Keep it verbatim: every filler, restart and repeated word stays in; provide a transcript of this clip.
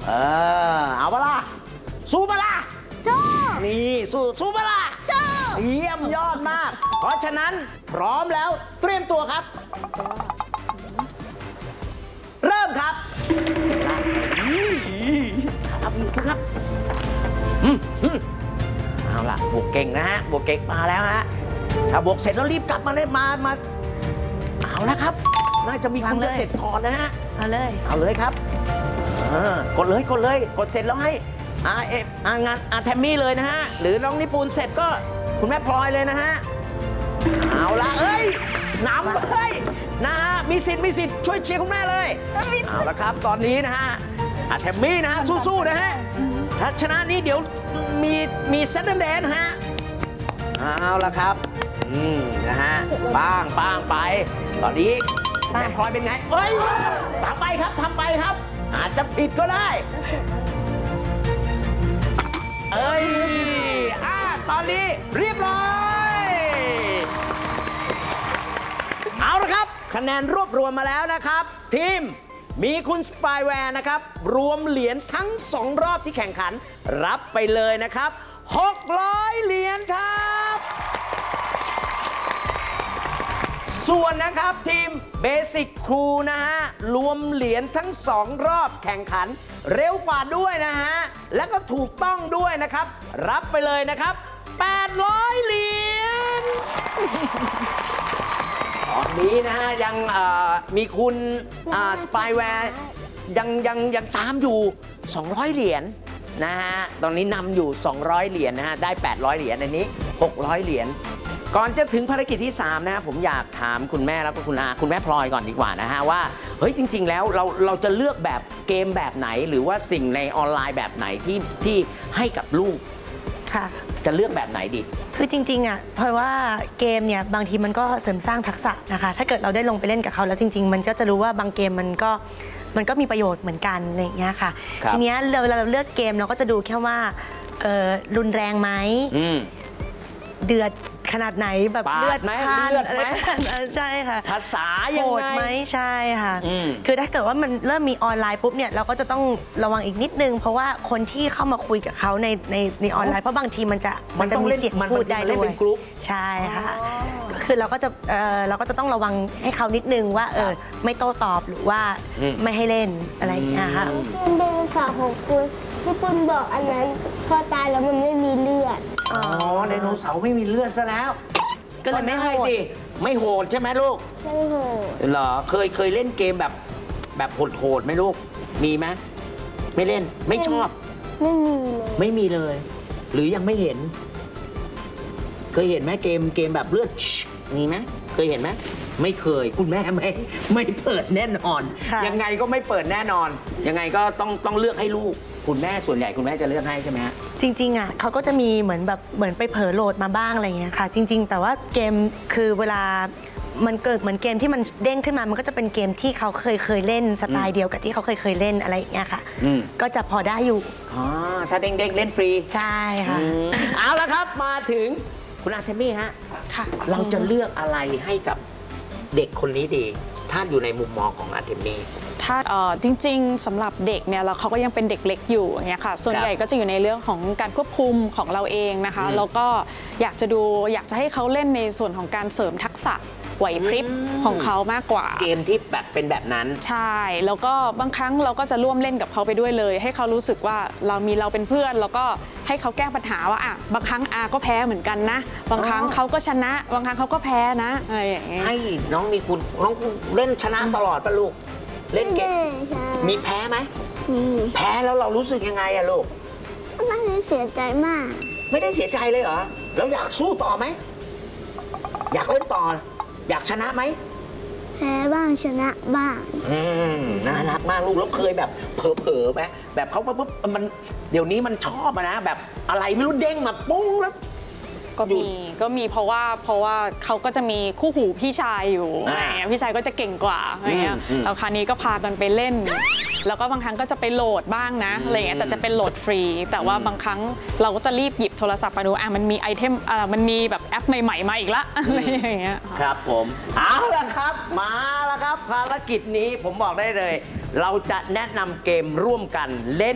เออเอาปะล่ะสู้ปะล่ะสู้นี่สู้สู้ปะล่ะสู้เยี่ยมยอดมากเพราะฉะนั้นพร้อมแล้วเตรียมตัวครับเริ่มครับครับครับเอาล่ะบวกเก่งนะฮะบวกเก่งมาแล้วฮะถ้าบวกเสร็จแล้วรีบกลับมาเลยมามาเอาละครับน่าจะมีคนจะเสร็จก่อนนะฮะเอาเลยเอาเลยครับกดเลยกดเลยกดเสร็จแล้วให้อาเออางานอาแทมมี่เลยนะฮะหรือน้องนิปูนเสร็จก็คุณแม่พลอยเลยนะฮะเอาละเอ้ยนำเลยนะฮะมีสิทธิ์มีสิทธิ์ช่วยเชียร์คุณแม่เลยเอาละครับตอนนี้นะฮะอาแทมมี่นะฮะสู้ๆนะฮะถ้าชนะนี้เดี๋ยวมีมีเซตเดนเดนฮะเอาละครับอืมนะฮะป้างป้างไปตอนนี้แม่พลอยเป็นไงเอ้ยทำไปครับทำไปครับอาจจะผิดก็ได้เอ้ยอ่าตอนนี้เรียบร้อยเอาละครับคะแนนรวบรวมมาแล้วนะครับทีมมีคุณสปายแวร์นะครับรวมเหรียญทั้งสองรอบที่แข่งขันรับไปเลยนะครับหกร้อยเหรียญครับส่วนนะครับทีมเบสิกครูนะฮะรวมเหรียญทั้งสองรอบแข่งขันเร็วกว่าด้วยนะฮะและก็ถูกต้องด้วยนะครับรับไปเลยนะครับแปดร้อยเหรียญตอนนี้นะฮะยังมีคุณสปายแวร์ยังยังยังตามอยู่สองร้อยเหรียญนะฮะตอนนี้นำอยู่สองร้อยเหรียญนะฮะได้แปดร้อยเหรียญอันนี้หกร้อยเหรียญก่อนจะถึงภารกิจที่สามนะครับผมอยากถามคุณแม่แล้วก็คุณอาคุณแม่พลอยก่อนดีกว่านะฮะว่าเฮ้ยจริงๆแล้วเราเราจะเลือกแบบเกมแบบไหนหรือว่าสิ่งในออนไลน์แบบไหนที่ที่ให้กับลูกค่ะจะเลือกแบบไหนดีคือจริงๆอ่ะเพราะว่าเกมเนี่ยบางทีมันก็เสริมสร้างทักษะนะคะถ้าเกิดเราได้ลงไปเล่นกับเขาแล้วจริงๆมันก็จะรู้ว่าบางเกมมันก็มันก็มีประโยชน์เหมือนกันอะไรอย่างเงี้ยค่ะทีเนี้ยเวลาเราเลือกเกมเราก็จะดูแค่ว่ารุนแรงไหมเดือดขนาดไหนแบบเลือดไหมเลือดไหมใช่ค่ะภาษายังไงไหมใช่ค่ะคือถ้าเกิดว่ามันเริ่มมีออนไลน์ปุ๊บเนี่ยเราก็จะต้องระวังอีกนิดนึงเพราะว่าคนที่เข้ามาคุยกับเขาในในในออนไลน์เพราะบางทีมันจะมันจะมีเสียงพูดได้ด้วยใช่ค่ะก็คือเราก็จะเราก็จะต้องระวังให้เขานิดนึงว่าเออไม่โต้ตอบหรือว่าไม่ให้เล่นอะไรอย่างเงี้ยค่ะเดโนเสาร์ของคุณที่คุณบอกอันนั้นพอตายแล้วมันไม่มีเลือดอ๋อไดโนเสาร์ไม่มีเลือดซะแล้วก็เลยไม่ให้ดิไม่โหดใช่ไหมลูกไม่โหดเหรอเคยเคยเล่นเกมแบบแบบโหดๆไหมลูกมีไหมไม่เล่นไม่ชอบไม่มีเลยไม่มีเลยหรือยังไม่เห็นเคยเห็นไหมเกมเกมแบบเลือดมีไหมเคยเห็นไหมไม่เคยคุณแม่ไม่ไม่เปิดแน่นอนยังไงก็ไม่เปิดแน่นอนยังไงก็ต้องต้องเลือกให้ลูกคุณแม่ส่วนใหญ่คุณแม่จะเลือกให้ใช่ไหมจริงๆอ่ะเขาก็จะมีเหมือนแบบเหมือนไปเผลอโหลดมาบ้างอะไรเงี้ยค่ะจริงๆแต่ว่าเกมคือเวลามันเกิดเหมือนเกมที่มันเด้งขึ้นมามันก็จะเป็นเกมที่เขาเคยเคยเล่นสไตล์เดียวกับที่เขาเคยเคยเล่นอะไรอย่างเงี้ยค่ะก็จะพอได้อยู่อ๋อถ้าเด้งๆเล่นฟรีใช่ค่ะเอาละครับมาถึงคุณอาเทมี่ฮะเราจะเลือกอะไรให้กับเด็กคนนี้ดีถ้าอยู่ในมุมมองของอาเทมี่ถ้าจริงๆสำหรับเด็กเนี่ยเราเขาก็ยังเป็นเด็กเล็กอยู่อย่างเงี้ยค่ะส่วนใหญ่ก็จะอยู่ในเรื่องของการควบคุมของเราเองนะคะแล้วก็อยากจะดูอยากจะให้เขาเล่นในส่วนของการเสริมทักษะไหวพริบของเขามากกว่าเกมที่แบบเป็นแบบนั้นใช่แล้วก็บางครั้งเราก็จะร่วมเล่นกับเขาไปด้วยเลยให้เขารู้สึกว่าเรามีเราเป็นเพื่อนแล้วก็ให้เขาแก้ปัญหาว่าอ่ะบางครั้งอาก็แพ้เหมือนกันนะบางครั้งเขาก็ชนะบางครั้งเขาก็แพ้นะอะไรอย่างเงี้ยให้น้องมีคุณน้องเล่นชนะตลอดป่ะลูกเล่นเกมมีแพ้ไหมแพ้แล้วเรารู้สึกยังไงอะลูกไม่ได้เสียใจมากไม่ได้เสียใจเลยเหรอแล้วอยากสู้ต่อไหมอยากเล่นต่ออยากชนะไหมแพ้บ้างชนะบ้างอืมน่ารักมากลูกแล้วเคยแบบเผลอๆไหมแบบเขาปุ๊บมันเดี๋ยวนี้มันชอบนะแบบอะไรไม่รู้เด้งมาปุ้งแล้วก็มีก็มีเพราะว่าเพราะว่าเขาก็จะมีคู่หูพี่ชายอยู่อะไรเงี้ยพี่ชายก็จะเก่งกว่าอะไรเงี้ยแล้วคราวนี้ก็พากันไปเล่นแล้วก็บางครั้งก็จะไปโหลดบ้างนะอะไรเงี้ยแต่จะเป็นโหลดฟรีแต่ว่าบางครั้งเราก็จะรีบหยิบโทรศัพท์มาดูอ่ะมันมีไอเทมอ่ะมันมีแบบแอปใหม่ๆมาอีกละอะไรอย่างเงี้ยครับผมเอาละครับมาแล้วครับภารกิจนี้ผมบอกได้เลยเราจะแนะนำเกมร่วมกันเล่น